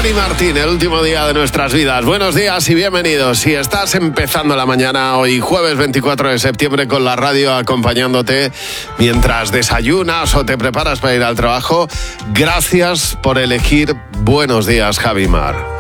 Dani Martín, el último día de nuestras vidas. Buenos días y bienvenidos. Si estás empezando la mañana hoy, jueves 24 de septiembre, con la radio acompañándote mientras desayunas o te preparas para ir al trabajo, gracias por elegir Buenos Días, Javi Mar.